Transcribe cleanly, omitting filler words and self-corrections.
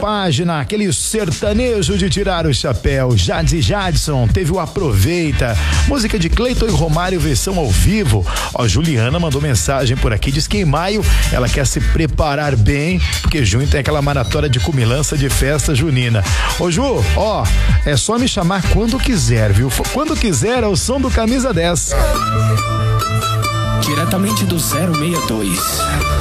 página, aquele sertanejo de tirar o chapéu. Jade Jadson teve o Aproveita, música de Cleiton e Romário, versão ao vivo. Ó, Juliana mandou mensagem por aqui, diz que em maio ela quer se preparar bem, porque junho tem aquela maratona de cumilança de festa junina. Ô Ju, ó, é só me chamar quando quiser, viu? Quando quiser é o som do Camisa 10. Diretamente do 062.